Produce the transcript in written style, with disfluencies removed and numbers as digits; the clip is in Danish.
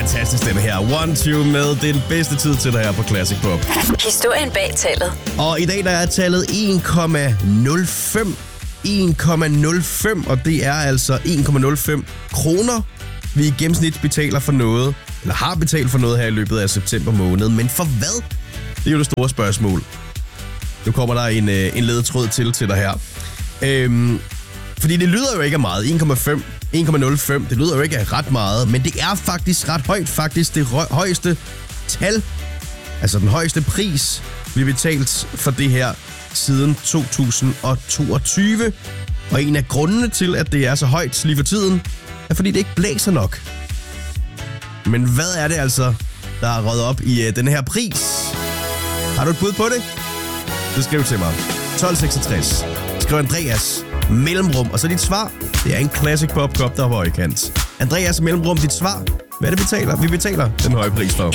fantastisk, den her. 1-2 med den bedste tid til dig her på Classic Pop. Historien bag tallet. Og i dag der er tallet 1,05. 1,05, og det er altså 1,05 kroner, vi i gennemsnit betaler for noget, eller har betalt for noget her i løbet af september måned. Men for hvad? Det er jo det store spørgsmål. Nu kommer der en ledetråd til dig her. Fordi det lyder jo ikke af meget. 1,05, det lyder jo ikke af ret meget, men det er faktisk ret højt. Faktisk det højeste tal, altså den højeste pris, vi har betalt for det her siden 2022. Og en af grundene til, at det er så højt lige for tiden, er fordi det ikke blæser nok. Men hvad er det altså, der er røget op i den her pris? Har du et bud på det? Så skriv til mig. 1266. Skriv Andreas mellemrum, og så dit svar. Det er en Classic Pop Cup, der er på højkant. Andreas mellemrum, dit svar. Hvad er det, vi betaler den høje pris for?